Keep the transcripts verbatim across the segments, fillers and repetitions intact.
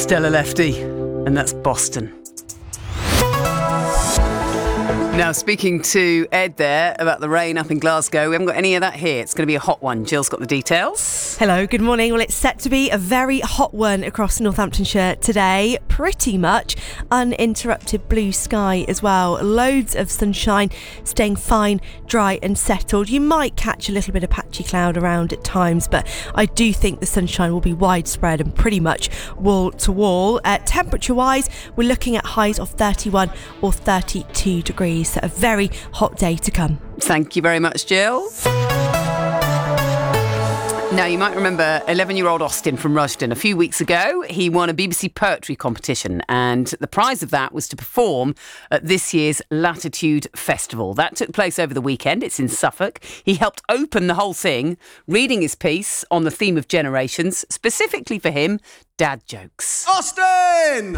Stella Lefty, and that's Boston. Now, speaking to Ed there about the rain up in Glasgow, we haven't got any of that here. It's going to be a hot one. Jill's got the details. Hello, good morning. Well, it's set to be a very hot one across Northamptonshire today. Pretty much uninterrupted blue sky as well. Loads of sunshine, staying fine, dry and settled. You might catch a little bit of patchy cloud around at times, but I do think the sunshine will be widespread and pretty much wall to wall. Uh, temperature-wise, we're looking at highs of thirty-one or thirty-two degrees. So a very hot day to come. Thank you very much, Jill. Now, you might remember eleven-year-old Austin from Rushden. A few weeks ago, he won a B B C poetry competition, and the prize of that was to perform at this year's Latitude Festival. That took place over the weekend. It's in Suffolk. He helped open the whole thing, reading his piece on the theme of generations, specifically for him, dad jokes. Austin!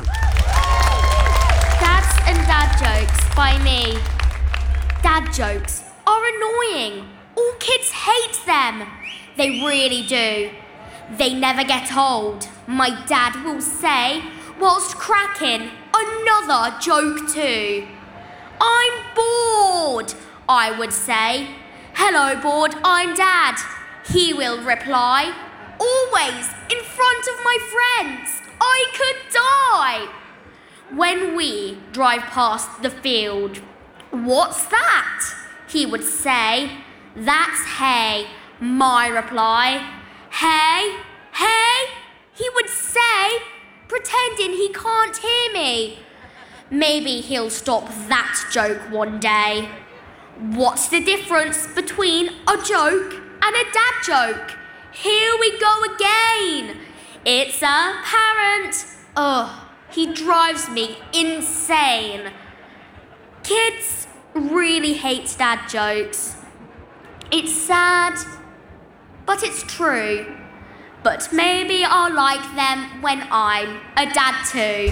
Dads and Dad Jokes by me. Dad jokes are annoying. All kids hate them. They really do. They never get old, my dad will say, whilst cracking another joke too. I'm bored, I would say. Hello, bored, I'm Dad. He will reply. Always in front of my friends. I could die. When we drive past the field, what's that? He would say. That's hay, my reply. Hay, hay, he would say, pretending he can't hear me. Maybe he'll stop that joke one day. What's the difference between a joke and a dad joke? Here we go again. It's a parent. Ugh. He drives me insane. Kids really hate dad jokes. It's sad, but it's true. But maybe I'll like them when I'm a dad too.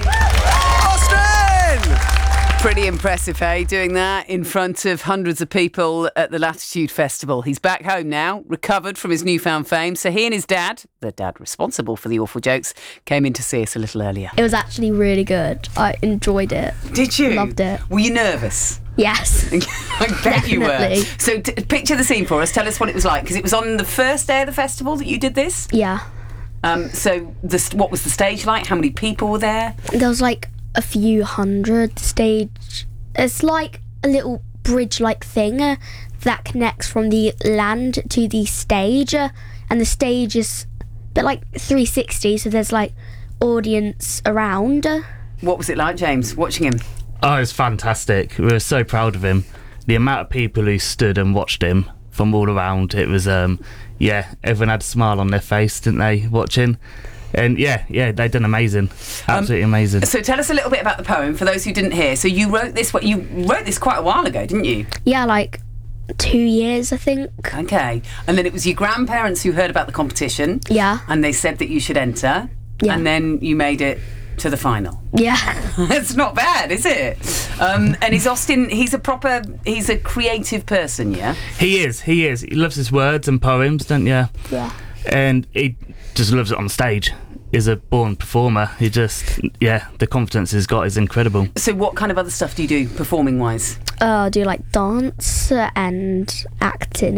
Austin! Pretty impressive, hey, doing that in front of hundreds of people at the Latitude Festival. He's back home now, recovered from his newfound fame. So he and his dad, the dad responsible for the awful jokes, came in to see us a little earlier. It was actually really good. I enjoyed it. Did you? Loved it. Were you nervous? Yes. I bet you were. Definitely. So t- picture the scene for us. Tell us what it was like, because it was on the first day of the festival that you did this. Yeah. Um, so the, what was the stage like? How many people were there? There was like a few hundred stage. It's like a little bridge-like thing uh, that connects from the land to the stage, uh, and the stage is a bit like three sixty, so there's like audience around. What was it like, James, watching him? Oh, it was fantastic. We were so proud of him. The amount of people who stood and watched him from all around, it was, um, yeah, everyone had a smile on their face, didn't they, watching? And yeah, yeah, they done amazing, absolutely um, amazing. So tell us a little bit about the poem for those who didn't hear. So you wrote this, what you wrote this quite a while ago, didn't you? Yeah, like two years, I think. Okay, and then it was your grandparents who heard about the competition. Yeah. And they said that you should enter. Yeah. And then you made it to the final. Yeah. It's not bad, is it? Um, and is Austin, he's a proper, he's a creative person, yeah? He is, he is. He loves his words and poems, don't you? Yeah. And he just loves it on stage. He's a born performer. He just, yeah, the confidence he's got is incredible. So what kind of other stuff do you do, performing-wise? Uh, I do like dance and acting